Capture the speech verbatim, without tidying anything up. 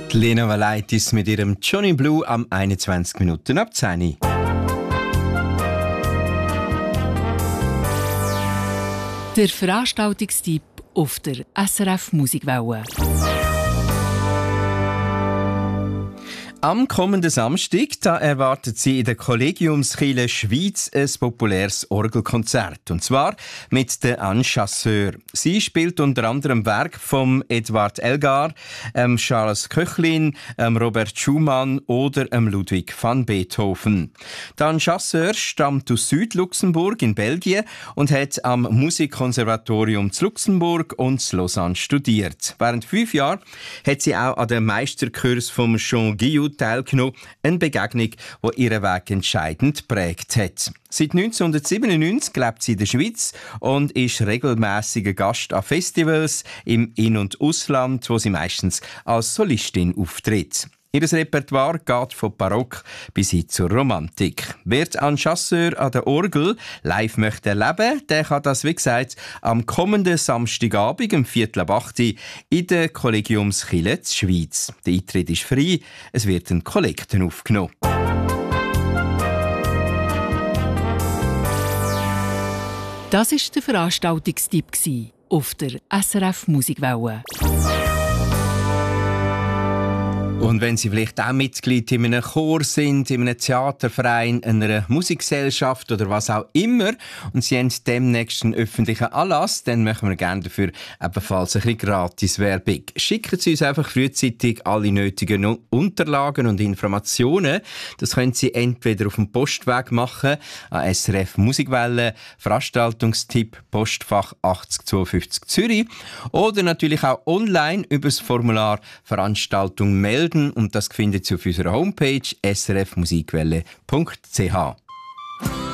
Die Lena Valaitis mit ihrem Johnny Blue am einundzwanzig Minuten ab zehn. Der Veranstaltungstipp auf der S R F Musikwelle. Am kommenden Samstag da erwartet sie in der Kollegiumskirche Schweiz ein populäres Orgelkonzert. Und zwar mit der Anne Chasseur. Sie spielt unter anderem Werke von Edward Elgar, ähm Charles Koechlin, ähm Robert Schumann oder ähm Ludwig van Beethoven. Die Anne Chasseur stammt aus Südluxemburg in Belgien und hat am Musikkonservatorium zu Luxemburg und zu Lausanne studiert. Während fünf Jahren hat sie auch an dem Meisterkurs vom Jean Guillou teilgenommen, eine Begegnung, die ihren Weg entscheidend geprägt hat. Seit neunzehnhundertsiebenundneunzig lebt sie in der Schweiz und ist regelmäßiger Gast an Festivals im In- und Ausland, wo sie meistens als Solistin auftritt. Ihr Repertoire geht von Barock bis hin zur Romantik. Wer Anne Chasseur an der Orgel live möchte erleben, der kann das, wie gesagt, am kommenden Samstagabend um Viertel ab acht in der Kollegiumskirche Schweiz. Der Eintritt ist frei, es wird ein Kollekten aufgenommen. Das war der Veranstaltungstipp auf der S R F Musikwelle. Und wenn Sie vielleicht auch Mitglied in einem Chor sind, in einem Theaterverein, einer Musikgesellschaft oder was auch immer und Sie haben demnächst einen öffentlichen Anlass, dann machen wir gerne dafür ebenfalls ein bisschen Gratiswerbung. Schicken Sie uns einfach frühzeitig alle nötigen Unterlagen und Informationen. Das können Sie entweder auf dem Postweg machen, an S R F Musikwelle, Veranstaltungstipp, Postfach achtzig zweiundfünfzig Zürich oder natürlich auch online über das Formular Veranstaltung melden. Und das findet ihr auf unserer Homepage s r f musikwelle punkt c h.